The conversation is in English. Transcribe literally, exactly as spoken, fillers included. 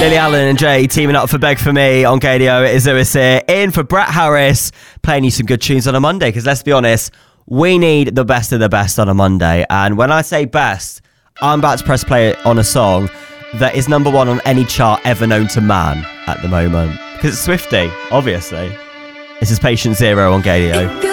Lily Allen and Jay teaming up for Beg For Me on Gadio. It is Lewis here, in for Brett Harris, playing you some good tunes on a Monday, because let's be honest, we need the best of the best on a Monday. And when I say best, I'm about to press play on a song that is number one on any chart ever known to man at the moment, because it's Swiftie, obviously. This is Patient Zero on Gadio.